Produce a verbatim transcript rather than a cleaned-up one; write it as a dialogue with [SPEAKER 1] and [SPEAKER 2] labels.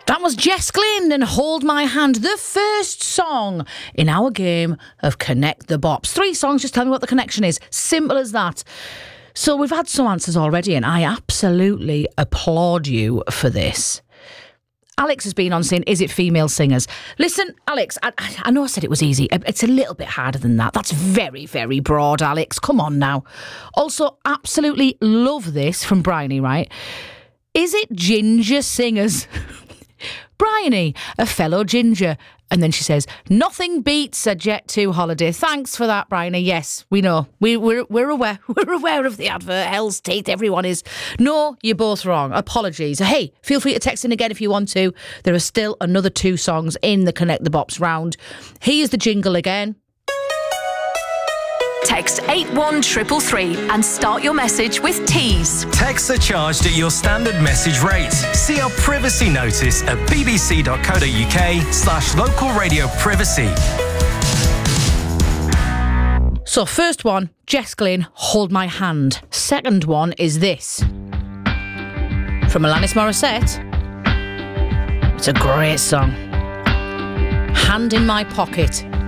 [SPEAKER 1] That was Jess Glynn and Hold My Hand, the first song in our game of Connect the Bops. Three songs, just tell me what the connection is. Simple as that. So we've had some answers already, and I absolutely applaud you for this. Alex has been on saying, is it female singers? Listen, Alex, I, I know I said it was easy. It's a little bit harder than that. That's very, very broad, Alex. Come on now. Also, absolutely love this from Bryony, right? Is it ginger singers? Bryony, a fellow ginger. And then she says, nothing beats a Jet two holiday. Thanks for that, Bryony. Yes, we know. We, we're, we're aware. We're aware of the advert. Hell's teeth, everyone is. No, you're both wrong. Apologies. Hey, feel free to text in again if you want to. There are still another two songs in the Connect the Bops round. Here's the jingle again.
[SPEAKER 2] Text eight one three three three and start your message with Tease.
[SPEAKER 3] Texts are charged at your standard message rate. See our privacy notice at bbc.co.uk slash local radio privacy.
[SPEAKER 1] So first one, Jess Glynn, Hold My Hand. Second one is this. From Alanis Morissette. It's a great song. Hand in My Pocket.